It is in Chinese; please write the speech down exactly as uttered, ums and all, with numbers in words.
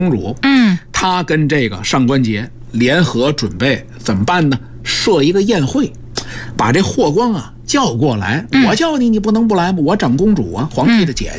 公主， 嗯， 她跟这个上官桀联合准备怎么办呢？设一个宴会，把这霍光啊叫过来。 嗯、 我叫你，你不能不来吗？我长公主啊，皇帝的姐姐。